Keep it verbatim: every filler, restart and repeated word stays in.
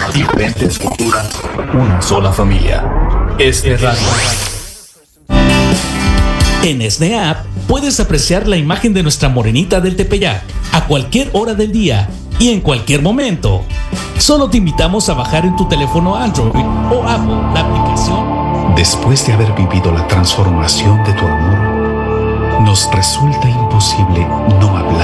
Diferentes culturas, una sola familia. Este Radio. En Snap puedes apreciar la imagen de nuestra morenita del Tepeyac a cualquier hora del día y en cualquier momento. Solo te invitamos a bajar en tu teléfono Android o Apple la aplicación. Después de haber vivido la transformación de tu amor, nos resulta imposible no hablar